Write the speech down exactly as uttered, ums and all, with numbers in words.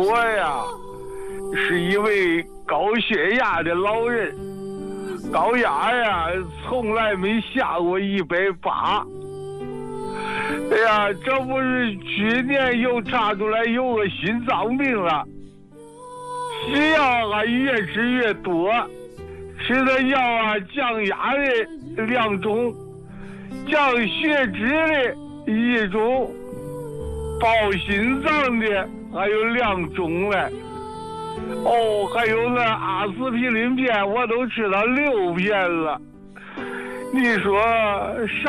我呀是一位高血压的老人，高压呀从来没下过一百八。哎呀，这不是去年又查出来有个心脏病了，西药啊越吃越多，吃的药啊降压的两种，降血脂的一种，保心脏的还有两种嘞。哦，还有那阿司匹林片我都吃了六片了。你说啥